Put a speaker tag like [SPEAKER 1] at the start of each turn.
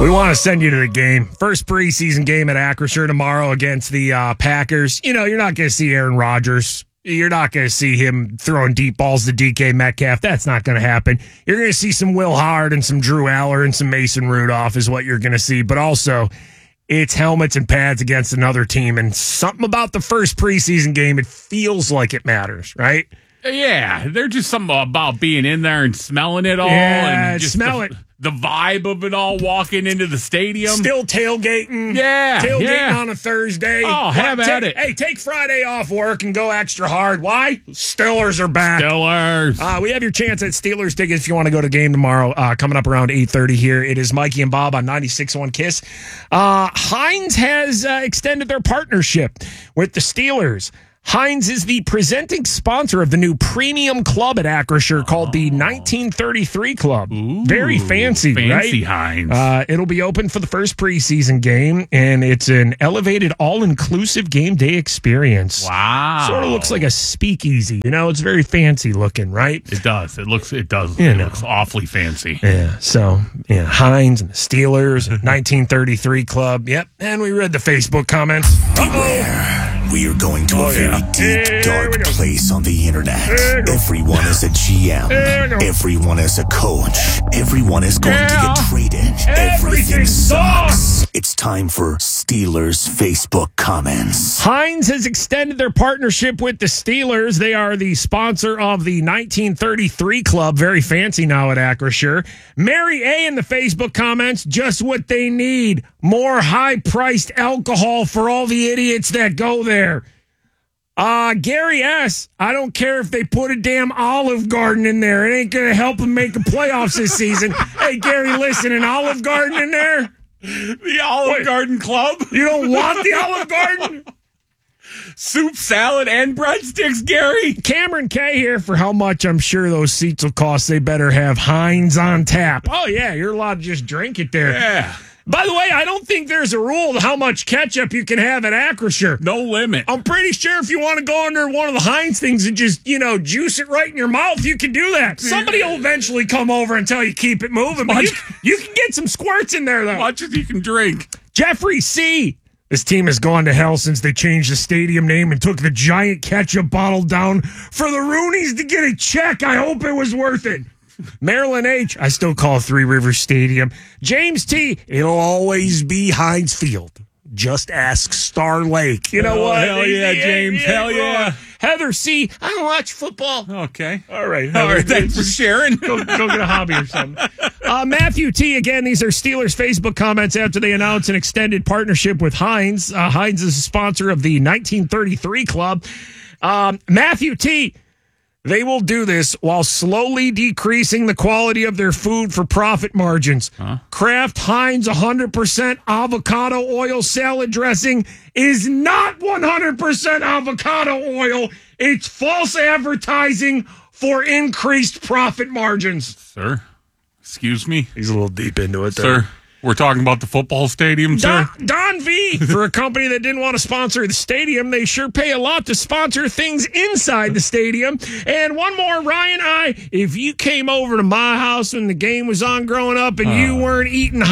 [SPEAKER 1] We want to send you to the game. First preseason game at Acrisure tomorrow against the Packers. You know, you're not going to see Aaron Rodgers. You're not going to see him throwing deep balls to DK Metcalf. That's not going to happen. You're going to see some Will Howard and some Drew Aller and some Mason Rudolph is what you're going to see. But also, it's helmets and pads against another team. And something about the first preseason game, it feels like it matters, right?
[SPEAKER 2] Yeah, there's just something about being in there and smelling it all.
[SPEAKER 1] Yeah,
[SPEAKER 2] and just
[SPEAKER 1] smell it.
[SPEAKER 2] The vibe of it all, walking into the stadium.
[SPEAKER 1] Still tailgating. Tailgating on a Thursday.
[SPEAKER 2] Oh, have at it.
[SPEAKER 1] Hey, take Friday off work and go extra hard. Why? Steelers are back.
[SPEAKER 2] Steelers.
[SPEAKER 1] We have your chance at Steelers tickets if you want to go to the game tomorrow, coming up around 8:30 here. It is Mikey and Bob on 96.1 KISS. Heinz has extended their partnership with the Steelers. Heinz is the presenting sponsor of the new premium club at Acrisure called the 1933 Club.
[SPEAKER 2] Ooh,
[SPEAKER 1] very fancy, right?
[SPEAKER 2] Heinz.
[SPEAKER 1] It'll be open for the first preseason game, and it's an elevated, all-inclusive game day experience.
[SPEAKER 2] Wow.
[SPEAKER 1] Sort of looks like a speakeasy. You know, it's very fancy looking, right?
[SPEAKER 2] It does. It looks awfully fancy.
[SPEAKER 1] Yeah, so, Heinz and the Steelers, 1933 Club. Yep, and we read the Facebook comments.
[SPEAKER 3] Beware. We are going to a very deep, dark place on the internet. Everyone is a GM. Everyone is a coach. Everyone is going to get traded. Everything sucks. It's time for Steelers Facebook comments.
[SPEAKER 1] Heinz has extended their partnership with the Steelers. They are the sponsor of the 1933 Club. Very fancy now at Acrisure. Mary A. in the Facebook comments, just what they need. More high-priced alcohol for all the idiots that go there. Gary S., I don't care if they put a damn Olive Garden in there. It ain't going to help them make the playoffs this season. Hey, Gary, listen, an Olive Garden in there?
[SPEAKER 2] The Olive Garden Club?
[SPEAKER 1] You don't want the Olive Garden?
[SPEAKER 2] Soup, salad, and breadsticks, Gary.
[SPEAKER 1] Cameron K. here for how much I'm sure those seats will cost. They better have Heinz on tap. Oh, yeah, you're allowed to just drink it there.
[SPEAKER 2] Yeah.
[SPEAKER 1] By the way, I don't think there's a rule to how much ketchup you can have at Acrisure.
[SPEAKER 2] No limit.
[SPEAKER 1] I'm pretty sure if you want to go under one of the Heinz things and just, juice it right in your mouth, you can do that. Somebody will eventually come over and tell you keep it moving. But you can get some squirts in there, though.
[SPEAKER 2] As much as you can drink.
[SPEAKER 1] Jeffrey C. This team has gone to hell since they changed the stadium name and took the giant ketchup bottle down for the Roonies to get a check. I hope it was worth it. Marilyn H., I still call Three Rivers Stadium. James T., it'll always be Heinz Field. Just ask Star Lake. You know what?
[SPEAKER 2] Hell yeah, James. Hell yeah.
[SPEAKER 1] Heather C., I don't watch football.
[SPEAKER 2] Okay.
[SPEAKER 1] All right.
[SPEAKER 2] All right, thanks for sharing.
[SPEAKER 1] Go get a hobby or something. Matthew T., again, these are Steelers Facebook comments after they announce an extended partnership with Heinz. Heinz is a sponsor of the 1933 Club. Matthew T., they will do this while slowly decreasing the quality of their food for profit margins. Kraft Heinz 100% avocado oil salad dressing is not 100% avocado oil. It's false advertising for increased profit margins.
[SPEAKER 2] Sir, excuse me?
[SPEAKER 1] He's a little deep into it, though.
[SPEAKER 2] Sir, we're talking about the football stadium, sir?
[SPEAKER 1] Don V, for a company that didn't want to sponsor the stadium, they sure pay a lot to sponsor things inside the stadium. And one more, Ryan I, if you came over to my house when the game was on growing up and you weren't eating